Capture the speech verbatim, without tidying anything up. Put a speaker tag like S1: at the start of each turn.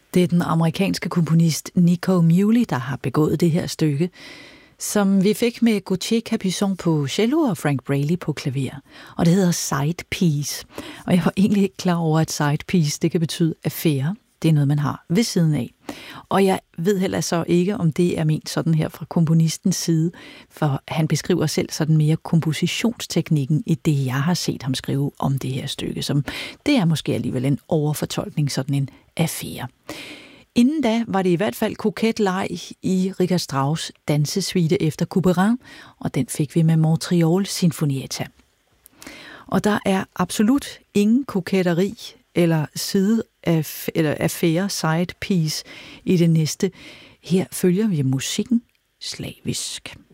S1: Det er den amerikanske komponist Nico Muhly, der har begået det her stykke, som vi fik med Gauthier Capuçon på cello og Frank Braley på klaver. Og det hedder Side Piece. Og jeg var egentlig ikke klar over, at side piece, det kan betyde affære. Det er noget, man har ved siden af. Og jeg ved heller så ikke, om det er ment sådan her fra komponistens side, for han beskriver selv sådan mere kompositionsteknikken i det, jeg har set ham skrive om det her stykke, som det er måske alligevel en overfortolkning, sådan en affære. Inden da var det i hvert fald koket leg i Richard Strauss' dansesuite efter Couperin, og den fik vi med Montreal Sinfonietta. Og der er absolut ingen koketteri eller side af, eller affære, side piece i det næste. Her følger vi musikken slavisk.